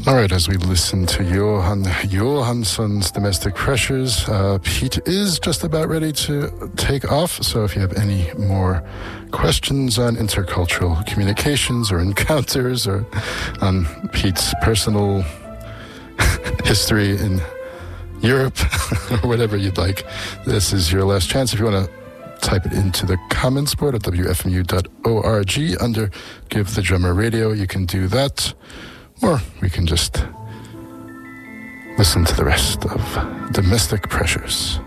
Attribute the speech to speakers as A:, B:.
A: All right, as we listen to Johan Johansson's Domestic Pressures, Pete is just about ready to take off. So if you have any more questions on intercultural communications or encounters or on Pete's personal history in Europe or whatever you'd like, this is your last chance. If you want to type it into the comments board at wfmu.org under Give the Drummer Radio, you can do that. Or we can just listen to the rest of Domestic Pressures.